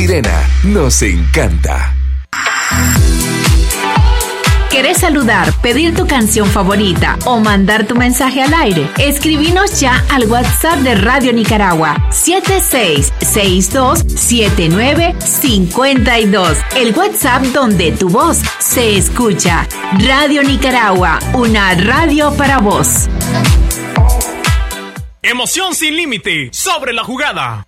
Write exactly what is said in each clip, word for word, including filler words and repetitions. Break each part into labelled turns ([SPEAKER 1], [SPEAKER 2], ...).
[SPEAKER 1] Sirena nos encanta.
[SPEAKER 2] ¿Querés saludar, pedir tu canción favorita o mandar tu mensaje al aire? Escribinos ya al WhatsApp de Radio Nicaragua siete seis seis dos siete nueve cinco dos. El WhatsApp donde tu voz se escucha. Radio Nicaragua, una radio para vos.
[SPEAKER 3] Emoción sin límite sobre la jugada.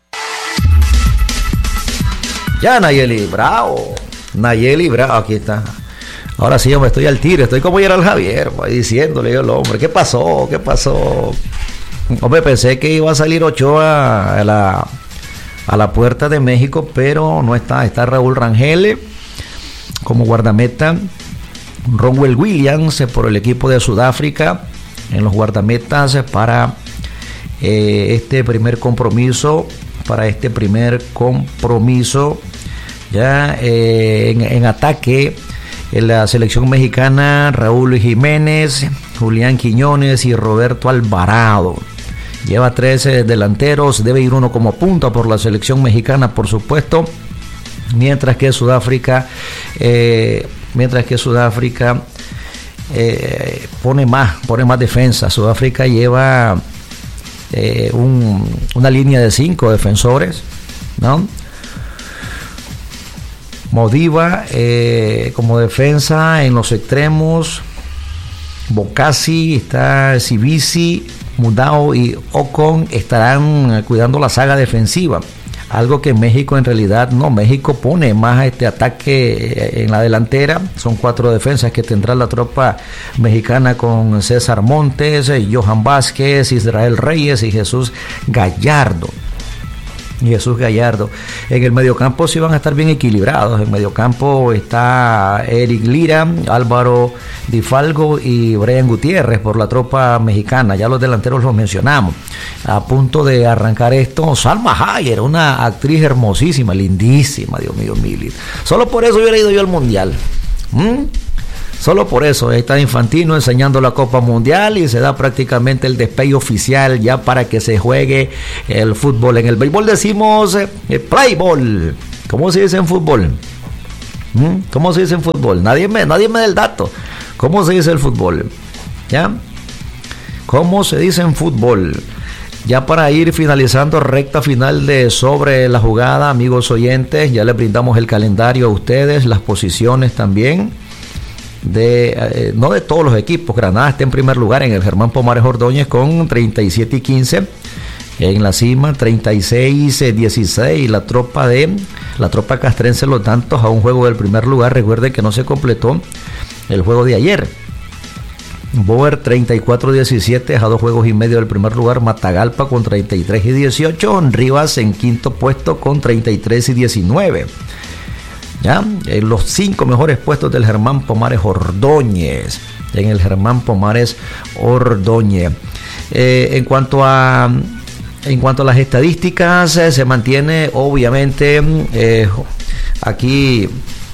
[SPEAKER 4] Ya, Nayeli, bravo. Nayeli, bravo, aquí está. Ahora sí, yo me estoy al tiro, estoy como Gerald Javier, pues, diciéndole yo al hombre, ¿qué pasó? ¿Qué pasó? Hombre, pensé que iba a salir Ochoa a la, a la puerta de México, pero no está. Está Raúl Rangel como guardameta, Ronwell Williams por el equipo de Sudáfrica en los guardametas para eh, este primer compromiso, para este primer compromiso, ya eh, en, en ataque. En la selección mexicana, Raúl Jiménez, Julián Quiñones y Roberto Alvarado. Lleva trece delanteros, debe ir uno como punta por la selección mexicana, por supuesto. Mientras que Sudáfrica, eh, mientras que Sudáfrica eh, pone más, pone más defensa. Sudáfrica lleva eh, un, una línea de cinco defensores, ¿no? Modiva eh, como defensa en los extremos. Bocasi, está Sibisi, Mudao y Ocon estarán cuidando la saga defensiva. Algo que México en realidad no. México pone más este ataque en la delantera. Son cuatro defensas que tendrá la tropa mexicana con César Montes, Johan Vázquez, Israel Reyes y Jesús Gallardo. Y Jesús Gallardo. En el mediocampo sí van a estar bien equilibrados. En el mediocampo está Eric Lira, Álvaro Di Falgo y Brian Gutiérrez por la tropa mexicana. Ya los delanteros los mencionamos. A punto de arrancar esto, Salma Hayek, una actriz hermosísima, lindísima, Dios mío, Mili. Solo por eso hubiera ido yo al Mundial. ¿Mm? Solo por eso. Ahí está Infantino enseñando la Copa Mundial y se da prácticamente el despegue oficial ya para que se juegue el fútbol. En el béisbol decimos eh, play ball. ¿Cómo se dice en fútbol? ¿Mm? ¿Cómo se dice en fútbol? Nadie me, nadie me da el dato. ¿Cómo se dice el fútbol? ¿Ya? ¿Cómo se dice en fútbol? Ya para ir finalizando recta final de Sobre la Jugada, amigos oyentes, ya les brindamos el calendario a ustedes, las posiciones también. De, eh, no de todos los equipos. Granada está en primer lugar en el Germán Pomares Ordóñez con treinta y siete y quince. En la cima treinta y seis dieciséis. La tropa de la tropa castrense Los Dantos a un juego del primer lugar. Recuerden que no se completó el juego de ayer. Boer treinta y cuatro diecisiete a dos juegos y medio del primer lugar. Matagalpa con treinta y tres y dieciocho. Rivas en quinto puesto con treinta y tres y diecinueve. ¿Ya? En los cinco mejores puestos del Germán Pomares Ordóñez. En el Germán Pomares Ordóñez. Eh, en cuanto a en cuanto a las estadísticas, eh, se mantiene obviamente eh, aquí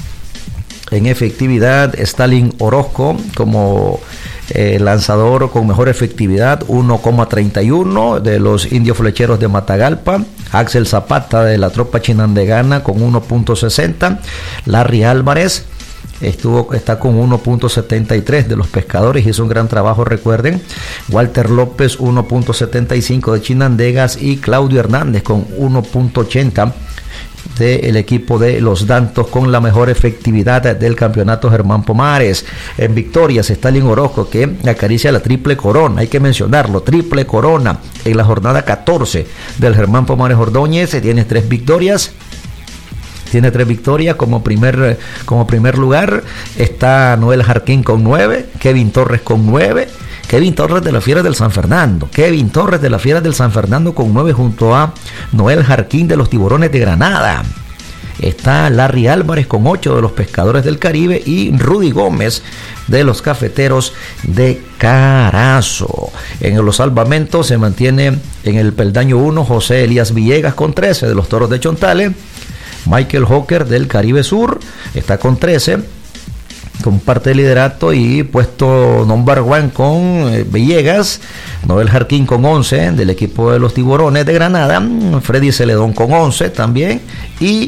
[SPEAKER 4] en efectividad Stalin Orozco como eh, lanzador con mejor efectividad, uno coma treinta y uno de los Indios Flecheros de Matagalpa. Axel Zapata de la tropa chinandegana con uno punto sesenta. Larry Álvarez estuvo, está con uno punto setenta y tres de los Pescadores, hizo un gran trabajo, recuerden. Walter López uno punto setenta y cinco de Chinandegas y Claudio Hernández con uno punto ochenta del equipo de Los Dantos con la mejor efectividad del campeonato Germán Pomares. En victorias, Stalin Orozco, que acaricia la triple corona, hay que mencionarlo, triple corona en la jornada catorce del Germán Pomares Ordóñez. Se tiene tres victorias. Tiene tres victorias como primer, como primer lugar. Está Noel Jarquín con nueve, Kevin Torres con nueve. Kevin Torres de la Fieras del San Fernando. Kevin Torres de la Fieras del San Fernando con nueve junto a Noel Jarquín de los Tiburones de Granada. Está Larry Álvarez con ocho de los Pescadores del Caribe y Rudy Gómez de los Cafeteros de Carazo. En los salvamentos se mantiene en el peldaño uno José Elías Villegas con trece de los Toros de Chontales. Michael Hawker del Caribe Sur está con trece. Comparte el liderato y puesto number one con eh, Villegas. Noel Jarquín con once del equipo de los Tiburones de Granada. Freddy Celedón con once también. Y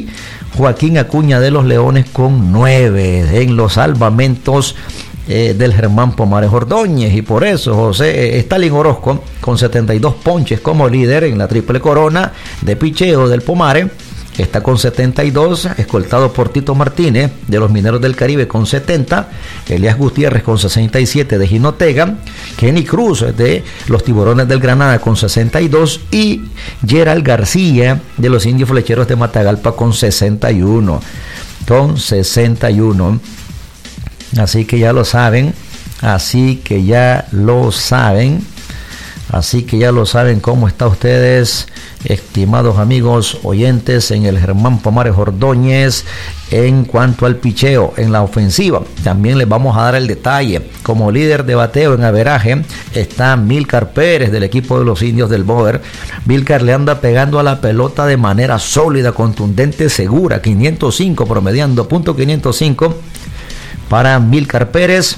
[SPEAKER 4] Joaquín Acuña de los Leones con nueve en los salvamentos eh, del Germán Pomares Ordóñez. Y por eso José eh, Stalin Orozco con setenta y dos ponches como líder en la triple corona de picheo del Pomare. Está con setenta y dos, escoltado por Tito Martínez de los Mineros del Caribe con setenta, Elías Gutiérrez con sesenta y siete de Jinotega, Kenny Cruz de los Tiburones del Granada con sesenta y dos y Gerald García de los Indios Flecheros de Matagalpa con sesenta y uno. Con sesenta y uno. Así que ya lo saben, así que ya lo saben. Así que ya lo saben cómo está ustedes, estimados amigos oyentes, en el Germán Pomares Ordóñez en cuanto al picheo. En la ofensiva también les vamos a dar el detalle. Como líder de bateo en averaje está Milcar Pérez del equipo de los Indios del Boer. Milcar le anda pegando a la pelota de manera sólida, contundente, segura. quinientos cinco promediando, punto quinientos cinco para Milcar Pérez.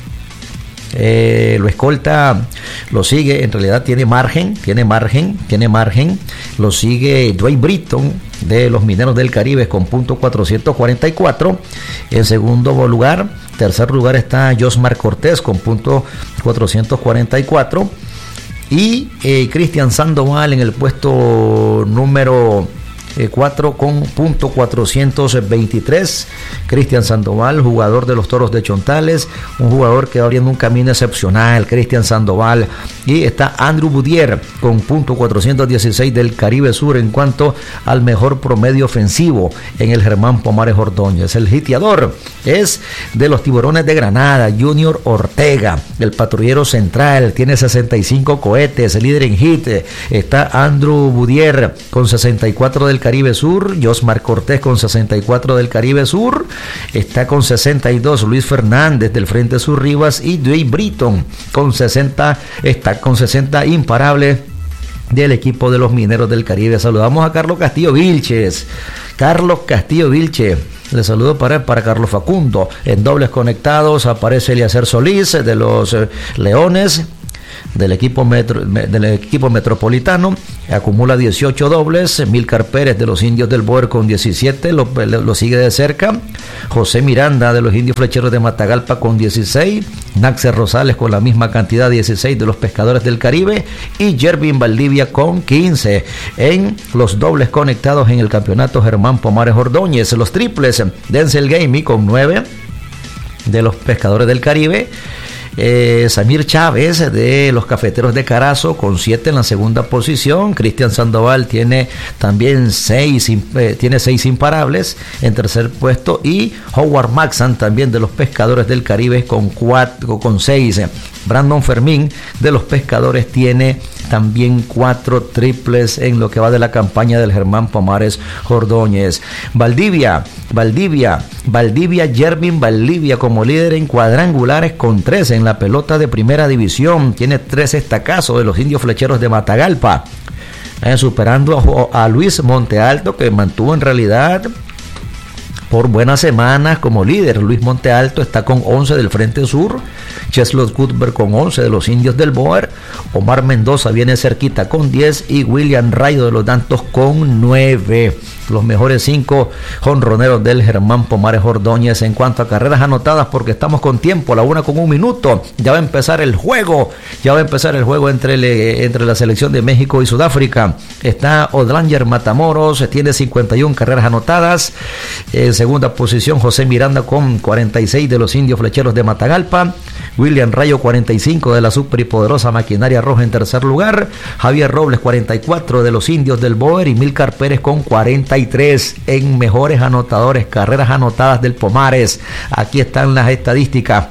[SPEAKER 4] Eh, lo escolta, lo sigue, en realidad tiene margen, tiene margen, tiene margen, lo sigue Dwayne Britton de los Mineros del Caribe con punto cuatrocientos cuarenta y cuatro. En segundo lugar, tercer lugar está Josmar Cortés con punto cuatrocientos cuarenta y cuatro y eh, Cristian Sandoval en el puesto número cuatro con punto cuatrocientos veintitrés. Cristian Sandoval, jugador de los Toros de Chontales, un jugador que va abriendo un camino excepcional, Cristian Sandoval. Y está Andrew Boudier con punto cuatrocientos dieciséis del Caribe Sur en cuanto al mejor promedio ofensivo en el Germán Pomares Ordóñez. El hiteador es de los Tiburones de Granada, Junior Ortega, el patrullero central, tiene sesenta y cinco cohetes, líder en hit. Está Andrew Boudier con sesenta y cuatro del Caribe Sur, Josmar Cortés con sesenta y cuatro del Caribe Sur, está con sesenta y dos Luis Fernández del Frente Sur Rivas y Dwayne Britton con sesenta, está con sesenta imparable del equipo de los Mineros del Caribe. Saludamos a Carlos Castillo Vilches. Carlos Castillo Vilche, le saludo para, para Carlos Facundo. En dobles conectados aparece Eliezer Solís de los eh, Leones. Del equipo, metro, del equipo metropolitano, acumula dieciocho dobles. Milcar Pérez de los Indios del Boer con diecisiete, lo, lo sigue de cerca. José Miranda de los Indios Flecheros de Matagalpa con dieciséis, Naxer Rosales con la misma cantidad, dieciséis, de los Pescadores del Caribe, y Jervin Valdivia con quince. En los dobles conectados en el campeonato Germán Pomares Ordóñez, los triples, Denzel Gamey con nueve de los Pescadores del Caribe. Eh, Samir Chávez de los Cafeteros de Carazo con siete en la segunda posición. Cristian Sandoval tiene también seis, eh, tiene seis imparables en tercer puesto, y Howard Maxan también de los Pescadores del Caribe con cuatro, con seis. Brandon Fermín de los Pescadores tiene también cuatro triples en lo que va de la campaña del Germán Pomares Ordóñez. Valdivia, Valdivia, Valdivia, Jervin Valdivia como líder en cuadrangulares con trece en la pelota de primera división. Tiene tres estacazos de los Indios Flecheros de Matagalpa, eh, superando a, a Luis Montealto, que mantuvo en realidad por buenas semanas como líder. Luis Montealto está con once del Frente Sur, Cheslot Cuthbert con once de los Indios del Boer, Omar Mendoza viene cerquita con diez y William Rayo de los Dantos con nueve. Los mejores cinco jonroneros del Germán Pomares Ordóñez. En cuanto a carreras anotadas, porque estamos con tiempo, a la una con un minuto, ya va a empezar el juego, ya va a empezar el juego entre, le, entre la selección de México y Sudáfrica. Está Odlanger Matamoros, tiene cincuenta y una carreras anotadas. En segunda posición, José Miranda con cuarenta y seis de los Indios Flecheros de Matagalpa. William Rayo cuarenta y cinco de la super y poderosa Maquinaria Roja en tercer lugar. Javier Robles cuarenta y cuatro de los Indios del Boer, y Milcar Pérez con cuarenta y tres en mejores anotadores, carreras anotadas del Pomares. Aquí están las estadísticas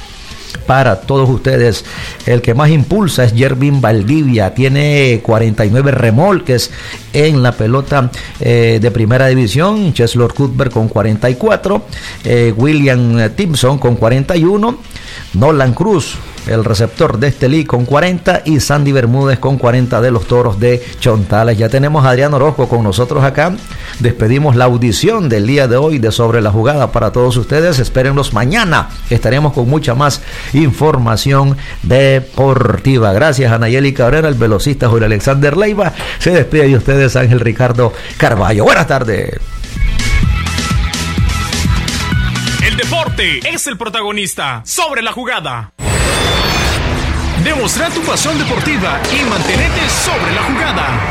[SPEAKER 4] para todos ustedes. El que más impulsa es Jervin Valdivia, tiene cuarenta y nueve remolques en la pelota eh, de primera división. Cheslor Cuthbert con cuarenta y cuatro, eh, William Timpson con cuarenta y uno, Nolan Cruz, el receptor de Estelí, con cuarenta, y Sandy Bermúdez con cuarenta de los Toros de Chontales. Ya tenemos a Adrián Orozco con nosotros acá. Despedimos la audición del día de hoy de Sobre la Jugada para todos ustedes. Espérenlos mañana, estaremos con mucha más información deportiva. Gracias a Nayeli Cabrera, el velocista Julio Alexander Leiva. Se despide de ustedes Ángel Ricardo Carballo. Buenas tardes.
[SPEAKER 3] deporte es el protagonista. Sobre la jugada. Demostrar tu pasión deportiva y mantenerte sobre la jugada.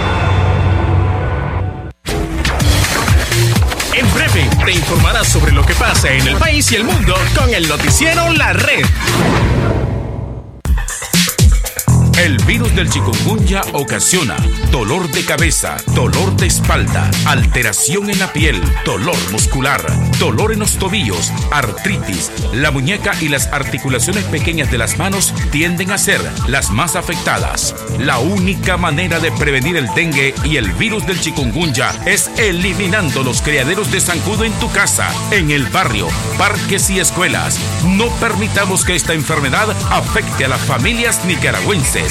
[SPEAKER 3] En breve te informarás sobre lo que pasa en el país y el mundo con el noticiero La Red.
[SPEAKER 5] El virus del chikungunya ocasiona dolor de cabeza, dolor de espalda, alteración en la piel, dolor muscular, dolor en los tobillos, artritis. La muñeca y las articulaciones pequeñas de las manos tienden a ser las más afectadas. La única manera de prevenir el dengue y el virus del chikungunya es eliminando los criaderos de zancudo en tu casa, en el barrio, parques y escuelas. No permitamos que esta enfermedad afecte a las familias nicaragüenses.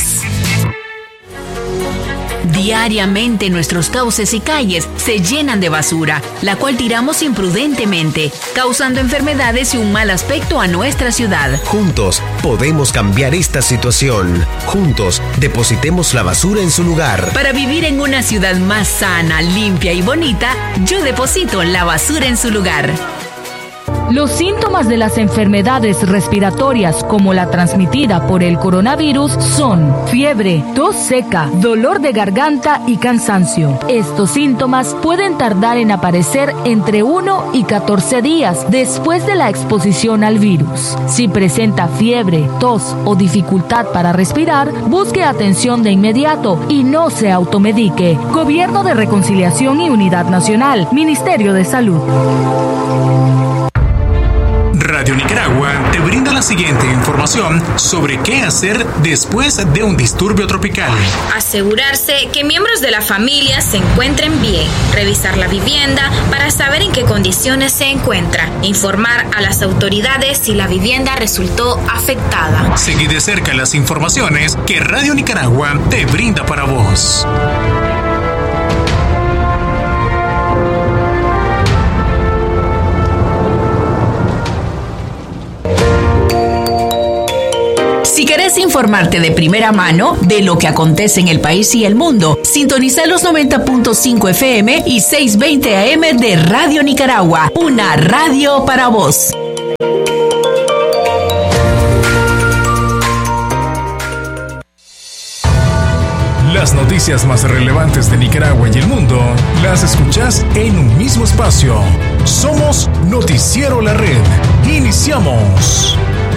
[SPEAKER 2] Diariamente nuestros cauces y calles se llenan de basura, la cual tiramos imprudentemente, causando enfermedades y un mal aspecto a nuestra ciudad.
[SPEAKER 6] Juntos podemos cambiar esta situación. Juntos depositemos la basura en su lugar.
[SPEAKER 2] Para vivir en una ciudad más sana, limpia y bonita, yo deposito la basura en su lugar.
[SPEAKER 7] Los síntomas de las enfermedades respiratorias como la transmitida por el coronavirus son fiebre, tos seca, dolor de garganta y cansancio. Estos síntomas pueden tardar en aparecer entre uno y catorce días después de la exposición al virus. Si presenta fiebre, tos o dificultad para respirar, busque atención de inmediato y no se automedique. Gobierno de Reconciliación y Unidad Nacional, Ministerio de Salud.
[SPEAKER 3] Radio Nicaragua te brinda la siguiente información sobre qué hacer después de un disturbio tropical.
[SPEAKER 8] Asegurarse que miembros de la familia se encuentren bien. Revisar la vivienda para saber en qué condiciones se encuentra. Informar a las autoridades si la vivienda resultó afectada.
[SPEAKER 3] Seguí de cerca las informaciones que Radio Nicaragua te brinda para vos.
[SPEAKER 2] Si querés informarte de primera mano de lo que acontece en el país y el mundo, sintoniza los noventa punto cinco F M y seiscientos veinte A M de Radio Nicaragua, una radio para vos.
[SPEAKER 3] Las noticias más relevantes de Nicaragua y el mundo las escuchás en un mismo espacio. Somos Noticiero La Red. Iniciamos.